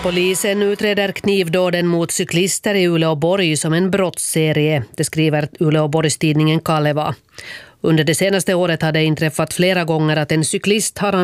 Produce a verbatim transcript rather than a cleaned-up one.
Polisen utreder knivdåden mot cyklister i Uleåborg som en brottsserie, det skriver Uleåborgstidningen Kaleva. Under det senaste året har det inträffat flera gånger att en cyklist har